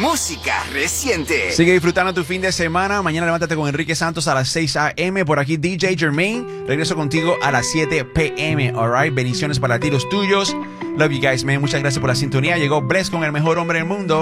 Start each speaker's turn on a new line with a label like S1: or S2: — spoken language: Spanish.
S1: música reciente.
S2: Sigue disfrutando tu fin de semana. Mañana levántate con Enrique Santos a las 6 a.m. Por aquí DJ Jermaine. Regreso contigo a las 7 p.m. Alright, bendiciones para ti y los tuyos. Love you guys, man. Muchas gracias por la sintonía. Llegó Bless con el mejor hombre del mundo.